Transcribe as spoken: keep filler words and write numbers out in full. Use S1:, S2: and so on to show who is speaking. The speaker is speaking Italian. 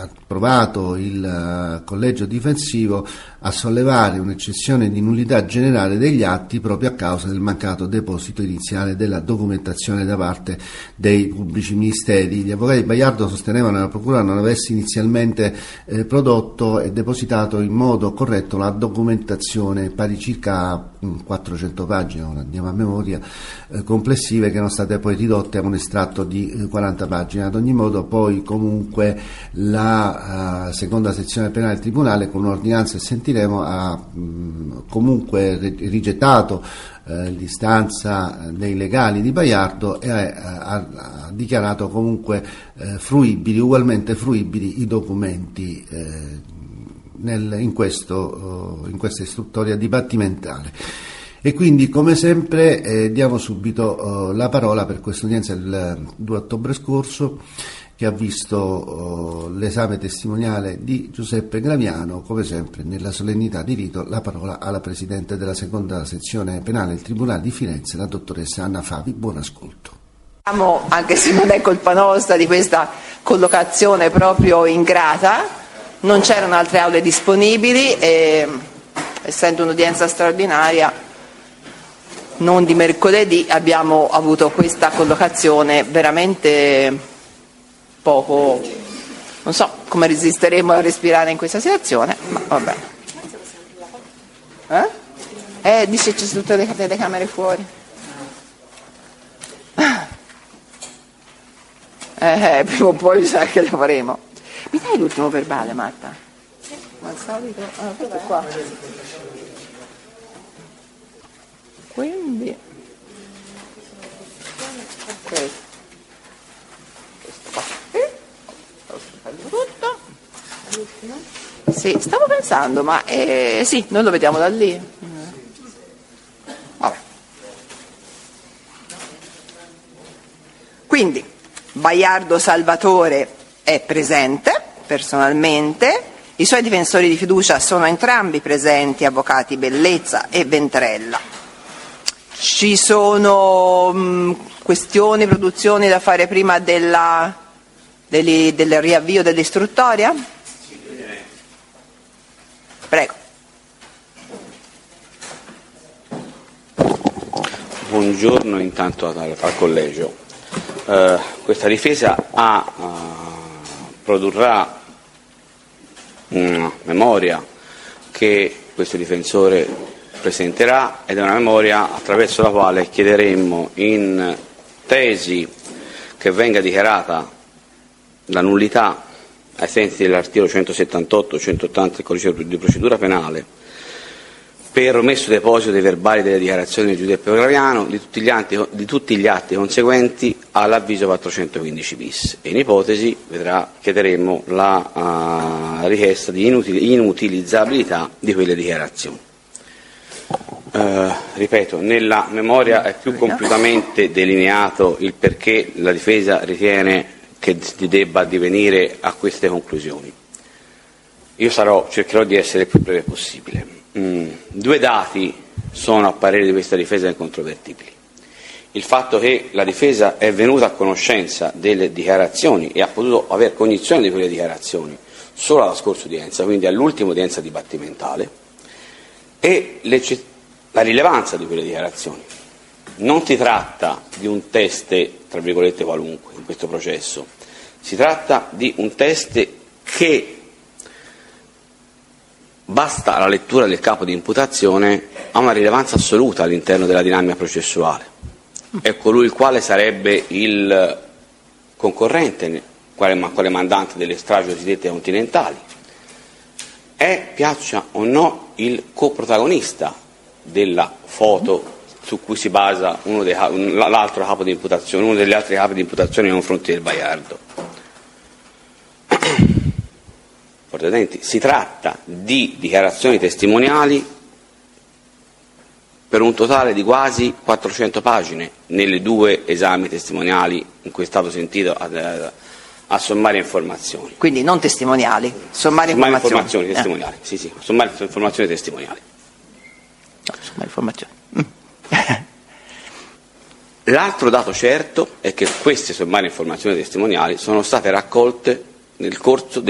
S1: approvato il collegio difensivo a sollevare un'eccezione di nullità generale degli atti proprio a causa del mancato deposito iniziale della documentazione da parte dei pubblici ministeri. Gli avvocati di Baiardo sostenevano che la procura non avesse inizialmente eh, prodotto e depositato in modo corretto la documentazione pari circa quattrocento pagine, ora andiamo a memoria, eh, complessive, che erano state poi ridotte a un estratto di eh, quaranta pagine. Ad ogni modo poi comunque la uh, seconda sezione penale del Tribunale, con un'ordinanza che sentiremo, ha mh, comunque re- rigettato eh, l'istanza dei legali di Baiardo e eh, ha, ha dichiarato comunque eh, fruibili, ugualmente fruibili i documenti eh, nel, in, questo, uh, in questa istruttoria dibattimentale. E quindi, come sempre, eh, diamo subito uh, la parola per questa udienza del due ottobre scorso, che ha visto uh, l'esame testimoniale di Giuseppe Graviano. Come sempre, nella solennità di rito, la parola alla Presidente della seconda sezione penale del Tribunale di Firenze, la dottoressa Anna Favi. Buon ascolto.
S2: Anche se non è colpa nostra di questa collocazione proprio ingrata, non c'erano altre aule disponibili e, essendo un'udienza straordinaria, non di mercoledì, abbiamo avuto questa collocazione veramente poco, non so come resisteremo a respirare in questa situazione, ma vabbè. Eh? Eh, dice c'è tutte le telecamere fuori. Eh, prima o poi mi sa che lo faremo. Mi dai l'ultimo verbale, Marta? Come al solito? Ah, questo qua. Quindi ok, questo qua tutto. Sì, stavo pensando, ma eh, sì, noi lo vediamo da lì. Vabbè. Quindi Baiardo Salvatore è presente personalmente, i suoi difensori di fiducia sono entrambi presenti, avvocati Bellezza e Ventrella. Ci sono mh, questioni, produzioni da fare prima della, degli, del riavvio dell'istruttoria? Prego.
S3: Buongiorno intanto al, al collegio. Uh, questa difesa ha, uh, produrrà una memoria che questo difensore presenterà, ed è una memoria attraverso la quale chiederemmo in tesi che venga dichiarata la nullità ai sensi dell'articolo centosettantotto centottanta del codice di procedura penale per omesso deposito dei verbali delle dichiarazioni di Giuseppe Graviano di tutti gli atti, di tutti gli atti conseguenti all'avviso quattrocentoquindici bis, e in ipotesi vedrà, chiederemo la uh, richiesta di inutil- inutilizzabilità di quelle dichiarazioni. Uh, ripeto, nella memoria è più compiutamente delineato il perché la difesa ritiene che si debba addivenire a queste conclusioni. Io sarò, cercherò di essere il più breve possibile. Mm, due dati sono a parere di questa difesa incontrovertibili. Il fatto che la difesa è venuta a conoscenza delle dichiarazioni e ha potuto aver cognizione di quelle dichiarazioni solo alla scorsa udienza, quindi all'ultima udienza dibattimentale, e l'eccezione la rilevanza di quelle dichiarazioni. Non si tratta di un test, tra virgolette, qualunque in questo processo, si tratta di un test che, basta la lettura del capo di imputazione, ha una rilevanza assoluta all'interno della dinamica processuale. È colui il quale sarebbe il concorrente, quale, quale mandante delle stragi cosiddette continentali. È, piaccia o no, il coprotagonista della foto su cui si basa uno dei, l'altro capo di imputazione, uno degli altri capi di imputazione nei confronti del Baiardo. Si tratta di dichiarazioni testimoniali per un totale di quasi quattrocento pagine nelle due esami testimoniali in cui è stato sentito a, a, a sommarie informazioni.
S2: Quindi non testimoniali, sommarie,
S3: sommarie
S2: informazioni.
S3: informazioni testimoniali, eh. sì, sì, sommarie informazioni testimoniali.
S2: No, sommarie informazioni.
S3: L'altro dato certo è che queste sommarie informazioni testimoniali sono state raccolte nel corso